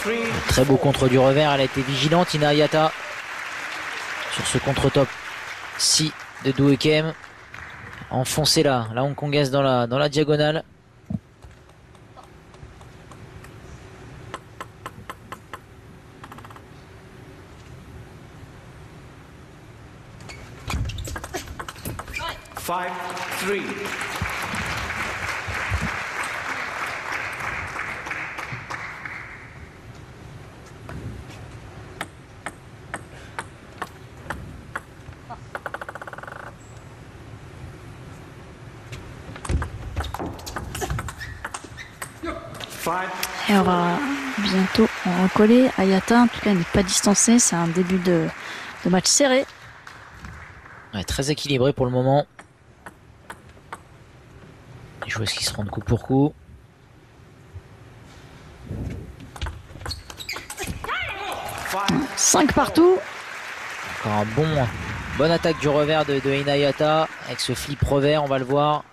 Très beau contre du revers, elle a été vigilante Inayata sur ce contre-top 6 de Do Ekem. Enfoncé là, la hongkongaise dans la diagonale. Et on va bientôt en recoller. Ayata, en tout cas, n'est pas distancée. C'est un début de match serré. Ouais, très équilibré pour le moment. Les joueuses qui se rendent coup pour coup. Cinq partout. Encore bonne attaque du revers de Inayata avec ce flip revers, on va le voir.